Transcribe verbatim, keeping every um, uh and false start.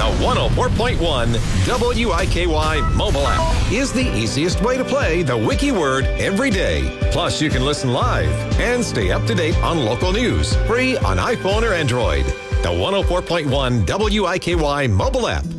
The one oh four point one W I K Y mobile app is the easiest way to play the Wiki Word every day. Plus, you can listen live and stay up to date on local news, free on iPhone or Android. The one oh four point one W I K Y mobile app.